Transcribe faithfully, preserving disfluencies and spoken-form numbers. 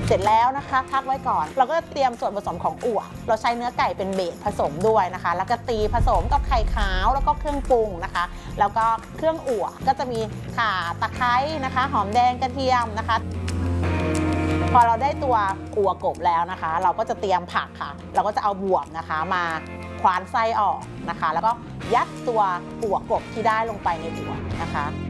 เสร็จแล้วนะคะพักไว้ก่อนเราก็จะเตรียมส่วนผสมของอั่วเราใช้เนื้อไก่เป็นเบสผสมด้วยนะคะแล้วก็ตีผสมกับไข่ขาวแล้วก็เครื่องปรุงนะคะแล้วก็เครื่องอั่วก็จะมีข่าตะไคร้นะคะหอมแดงกระเทียมนะคะพอเราได้ตัวอั่วกบแล้วนะคะเราก็จะเตรียมผักค่ะเราก็จะเอาบวบนะคะมาคว้านไส้ออกนะคะแล้วก็ยัดตัวอั่วกบที่ได้ลงไปในอั่วนะคะ